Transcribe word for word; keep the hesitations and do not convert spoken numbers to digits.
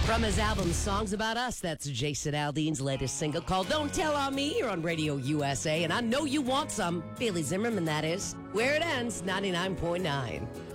From his album Songs About Us, that's Jason Aldean's latest single called Don't Tell On Me here on Radio U S A. And I know you want some. Bailey Zimmerman, that is. Where it ends, ninety-nine point nine.